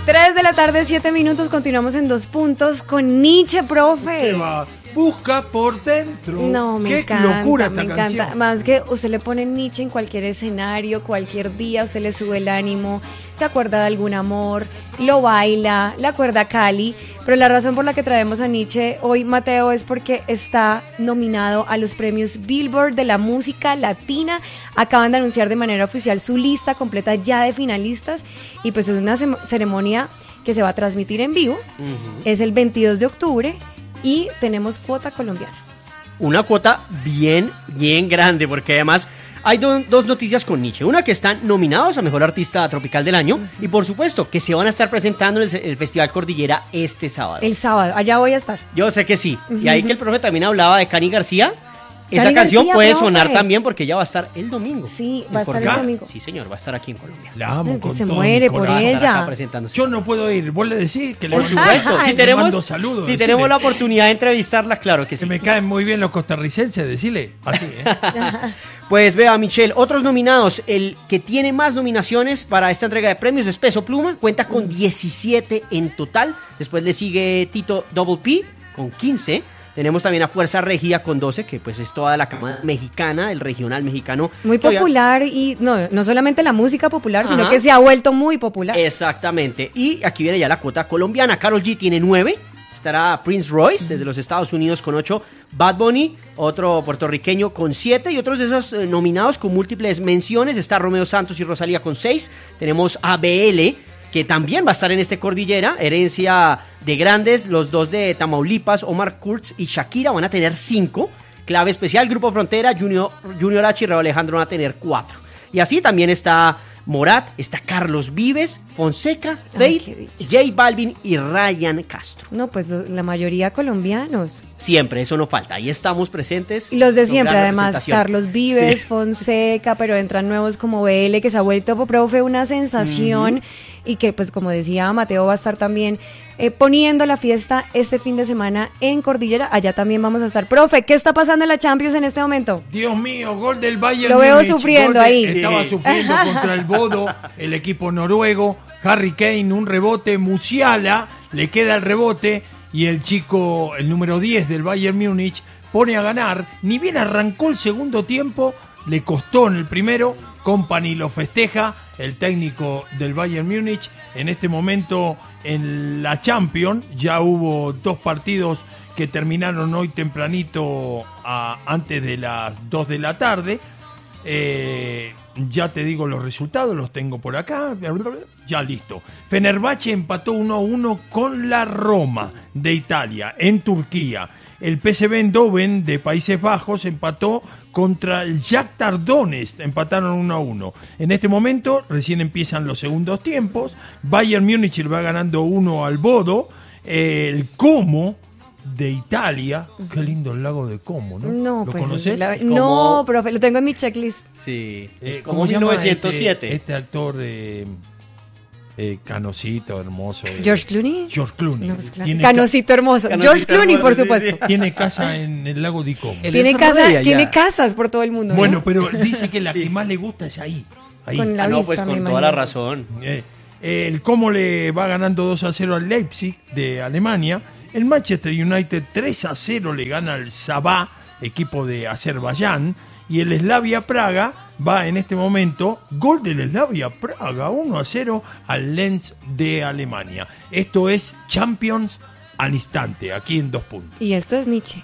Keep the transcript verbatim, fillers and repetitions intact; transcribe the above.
tres de la tarde, siete minutos, continuamos en Dos Puntos con Nietzsche, profe. ¿Qué va? Busca por dentro. No, me Qué encanta, locura me esta encanta. canción. Más que usted le pone Nietzsche en cualquier escenario, cualquier día, usted le sube el ánimo, se acuerda de algún amor, lo baila, le acuerda a Cali. Pero la razón por la que traemos a Nietzsche hoy, Mateo, es porque está nominado a los premios Billboard de la música latina. Acaban de anunciar de manera oficial su lista completa ya de finalistas y pues es una ceremonia que se va a transmitir en vivo. Uh-huh. Es el veintidós de octubre. Y tenemos cuota colombiana. Una cuota bien, bien grande, porque además hay do- dos noticias con Nietzsche. Una, que están nominados a Mejor Artista Tropical del Año. Uh-huh. Y por supuesto, que se van a estar presentando en el, el Festival Cordillera este sábado. El sábado, allá voy a estar. Yo sé que sí. Uh-huh. Y ahí que el profe también hablaba de Cani García. Esa Cani canción García, puede profe. sonar también porque ella va a estar el domingo. Sí, va a estar el domingo. Sí, señor, va a estar aquí en Colombia. La amo El que con se todo muere mi por corazón. ella. Yo no puedo ir. Vos le decís que le Por supuesto. Ay, Si tenemos, mando saludos, si decile. tenemos la oportunidad de entrevistarla, claro que que sí. me caen muy bien los costarricenses, decile. Así, ¿eh? Pues vea, Michelle, otros nominados. El que tiene más nominaciones para esta entrega de premios es Peso Pluma, cuenta con diecisiete en total. Después le sigue Tito Double P con quince. Tenemos también a Fuerza Regida con doce, que pues es toda la cama mexicana, el regional mexicano. Muy Todavía... popular y no, no solamente la música popular, sino Ajá. que se ha vuelto muy popular. Exactamente. Y aquí viene ya la cuota colombiana. Karol G tiene nueve. Estará Prince Royce desde los Estados Unidos con ocho. Bad Bunny, otro puertorriqueño con siete. Y otros de esos eh, nominados con múltiples menciones. Está Romeo Santos y Rosalía con seis. Tenemos A B L, que también va a estar en este Cordillera. Herencia de grandes, los dos de Tamaulipas, Omar Kurz y Shakira, van a tener cinco. Clave especial, Grupo Frontera, Junior, Junior H y Raúl Alejandro van a tener cuatro. Y así también está Morat, está Carlos Vives, Fonseca, Ay, Faith, J Balvin y Ryan Castro. No, pues lo- la mayoría colombianos. Siempre, eso no falta. Ahí estamos presentes. Y los de con siempre, gran además, representación. Carlos Vives, Sí. Fonseca, pero entran nuevos como B L, que se ha vuelto, profe, una sensación. Uh-huh. Y que, pues, como decía Mateo, va a estar también eh, poniendo la fiesta este fin de semana en Cordillera. Allá también vamos a estar. Profe, ¿qué está pasando en la Champions en este momento? Dios mío, gol del Bayern Lo veo Múnich, sufriendo gol de- ahí. Estaba Sí. sufriendo contra el Bodo, el equipo noruego. Harry Kane, un rebote. Musiala, le queda el rebote. Y el chico, el número diez del Bayern Múnich, pone a ganar. Ni bien arrancó el segundo tiempo, le costó en el primero. Company lo festeja, el técnico del Bayern Múnich. En este momento en la Champions ya hubo dos partidos que terminaron hoy tempranito a, antes de las dos de la tarde. Eh, ya te digo los resultados, los tengo por acá. Ya listo. Fenerbahce empató uno a uno con la Roma de Italia en Turquía. El P S V Eindhoven de Países Bajos empató contra el Shakhtar Donetsk, empataron uno a uno. En este momento recién empiezan los segundos tiempos. Bayern Múnich le va ganando uno al Bodo. Eh, el Como de Italia, qué lindo el lago de Como, ¿no? No, ¿Lo pues. conoces? la- Como- No, profe, lo tengo en mi checklist. Sí. Eh, Como ¿cómo se llama mil novecientos siete. Este, este actor eh, eh, canosito, hermoso. eh, ¿George Clooney? George Clooney. No, pues, claro. Tiene, Canocito hermoso. Canocito George Clooney, hermoso, por sí, supuesto. ca- tiene casa en el lago de Como. El Tiene, Elsa casa, Rodríguez, tiene ya. casas por todo el mundo. ¿no? Bueno, pero dice que la que más le gusta es ahí. ahí. Con la Ah, no, vista, pues me con imagino. toda la razón. Eh, el Como le va ganando dos a cero al Leipzig de Alemania. El Manchester United tres a cero le gana al Sabah, equipo de Azerbaiyán. Y el Slavia Praga va en este momento, gol del Slavia Praga, uno a cero al Lens de Alemania. Esto es Champions al instante, aquí en Dos Puntos. Y esto es Nietzsche.